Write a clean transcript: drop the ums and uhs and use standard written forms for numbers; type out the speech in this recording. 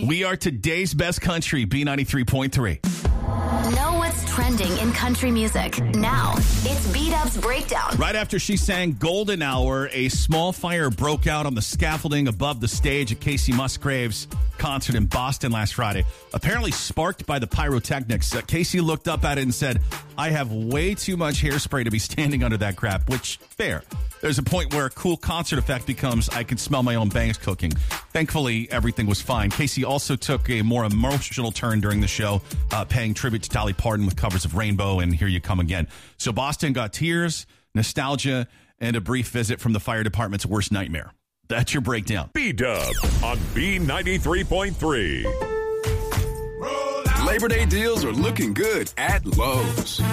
We are today's best country, B93.3. Know what's trending in country music. Now, it's B-Dub's Breakdown. Right after she sang Golden Hour, a small fire broke out on the scaffolding above the stage at Casey Musgrave's concert in Boston last Friday. Apparently sparked by the pyrotechnics. Casey looked up at it and said, I have way too much hairspray to be standing under that crap, which, fair. There's a point where a cool concert effect becomes, I can smell my own bangs cooking. Thankfully, everything was fine. Casey also took a more emotional turn during the show, paying tribute to Dolly Parton with covers of Rainbow and Here You Come Again. So Boston got tears, nostalgia, and a brief visit from the fire department's worst nightmare. That's your breakdown. B-Dub on B93.3. Labor Day deals are looking good at Lowe's.